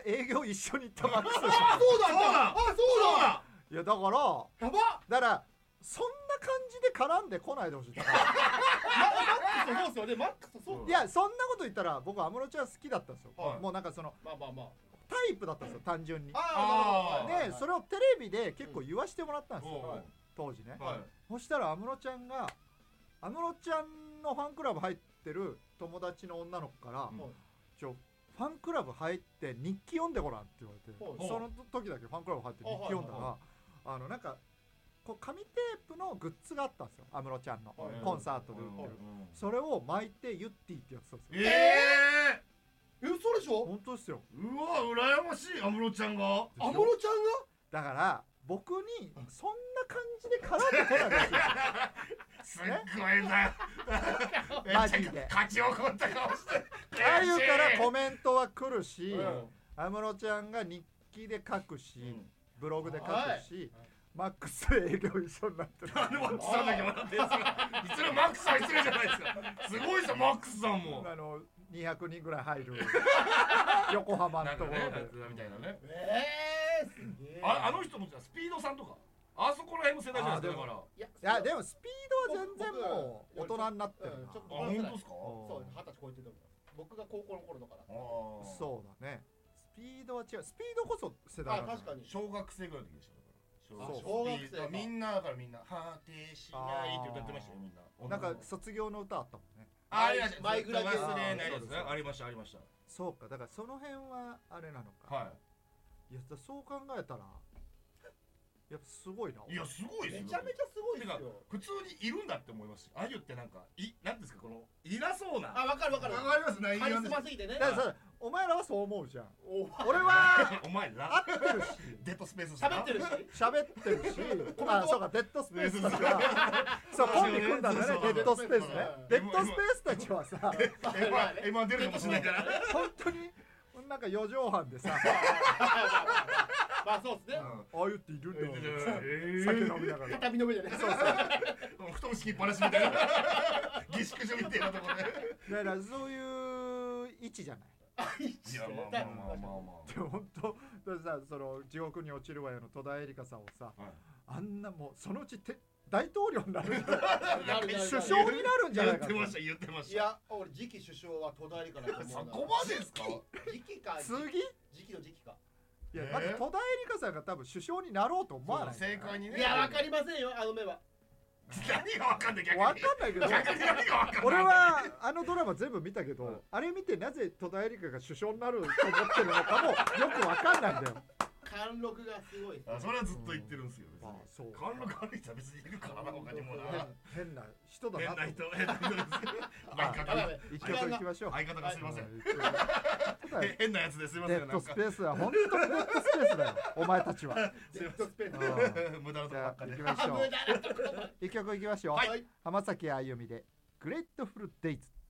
営業一緒に行ったマックスでしょ。 そうだそうだ。 いやだからやば。 だからそんな感じで絡んでこないでほしい。だからそうですよね。マックスそう。 いやそんなこと言ったら僕安室ちゃん好きだったんですよ、 はい、 もうなんかそのまあタイプだったんですよ単純に。 でそれをテレビで結構言わしてもらったんですよ、当時ね、 はい、 そしたら安室ちゃんが安室ちゃんのファンクラブ入ってる友達の女の子から、ファンクラブ入って日記読んでごらんって言われて、その時だけファンクラブ入って日記読んだら、なんかこう紙テープのグッズがあったんですよ安室ちゃんの、コンサートで売ってる、それを巻いてユッティってやってたんですよ。 嘘でしょ。 本当ですよ。 うわ羨ましい。安室ちゃんが安室ちゃんがだから僕にそんな感じで絡んでこないですよ。 すっごいな。 マジで勝ち怒った顔してああいうからコメントは来るし、安室ちゃんが日記で書くし、ブログで書くし、マックス営業一緒になってる。 なんでマックスさんだけ笑ってんすか。いつもマックスさん失礼じゃないですか。すごいですよマックスさんも。 200人ぐらい入る横浜のところでみたいなね。 すげえ。 あの人もスピードさんとかあそこら辺も世代じゃないですか。だからいやでもスピードは全然もう大人になってるな。 ちょっと本当ですか。 そう20歳超えてると思います。僕が高校の頃だから。 そうだね。スピードは違う。スピードこそ世代。 確かに小学生ぐらいの時でした。 小学生みんなだからみんな果てしないって歌ってましたよみんな。 なんか卒業の歌あったもんね。 マイグラデスねないですね。ありましたありました。 そうかだからその辺はあれなのか。はい。いやそう考えたらやっぱすごいな。 いやすごいですよ。 めちゃめちゃすごいですよ。 普通にいるんだって思いますし、あゆってなんかなんですかこのいなそうな。 わかるわかりますね。カリスマすぎてね。 だからお前らはそう思うじゃん。俺はお前ら合ってるしデッドスペース喋ってるしそうかデッドスペースだからそうコンビ組んだんだね。デッドスペースね。デッドスペースたちはさ今出るかもしれないから本当になんか4畳半でさまあそうですね。 ああ言っているんだよ。酒飲みながら畳の上でね。そう布団敷きっぱなしみたいな下宿所みたいなところで。 だからそういう位置じゃない。 いやまあでも本当だってさその地獄に落ちるわよの戸田恵梨香さんをさあんなもうそのうち大統領になるんじゃない首相になるんじゃないか。 言ってました。 いや俺次期首相は戸田恵梨香だと思う。 そこまでですか。 次期か次期の次期か。 いやまず戸田恵梨香さんが多分首相になろうと思わない。 正解にね。 いやわかりませんよあの目は。 何がわかんない逆に。 わかんないけど俺はあのドラマ全部見たけどあれ見てなぜ戸田恵梨香が首相になると思ってるのかもよくわかんないんだよ。 貫禄がすごい。 それはずっと言ってるんですよ。 そう貫禄ある人は別にいるからな他にもな。 変な人だな。 変な人です。 一曲いきましょう。 相方がすいません。変なやつですいません。 デッドスペースは本当にデッドスペースだよお前たちは。 デッドスペース。 無駄なとこばっかり。 行きましょう。一曲いきましょう。浜崎あゆみでグレートフルデイズ。